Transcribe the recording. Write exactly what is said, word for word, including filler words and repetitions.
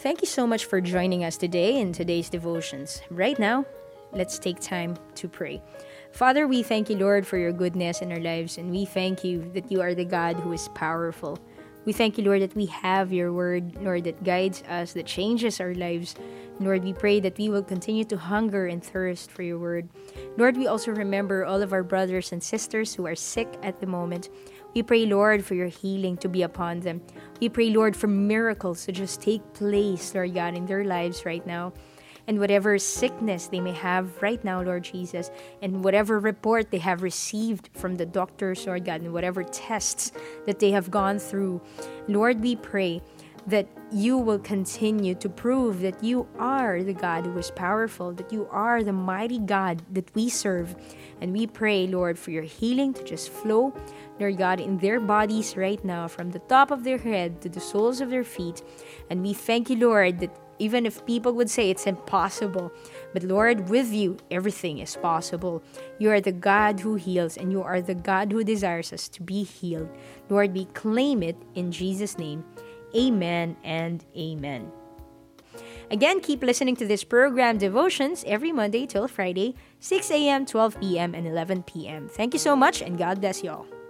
Thank you so much for joining us today in today's devotions. Right now, let's take time to pray. Father, we thank you, Lord, for your goodness in our lives, and we thank you that you are the God who is powerful. We thank you, Lord, that we have your word, Lord, that guides us, that changes our lives. Lord, we pray that we will continue to hunger and thirst for your word. Lord, we also remember all of our brothers and sisters who are sick at the moment. We pray, Lord, for your healing to be upon them. We pray, Lord, for miracles to just take place, Lord God, in their lives right now. And whatever sickness they may have right now, Lord Jesus, and whatever report they have received from the doctors, Lord God, and whatever tests that they have gone through, Lord, we pray that you will continue to prove that you are the God who is powerful, that you are the mighty God that we serve. And we pray, Lord, for your healing to just flow, Lord God, in their bodies right now, from the top of their head to the soles of their feet. And we thank you, Lord, that even if people would say it's impossible, but Lord, with you, everything is possible. You are the God who heals, and you are the God who desires us to be healed. Lord, we claim it in Jesus' name. Amen and amen. Again, keep listening to this program, Devotions, every Monday till Friday, six a.m., twelve p.m., and eleven p.m. Thank you so much, and God bless you all.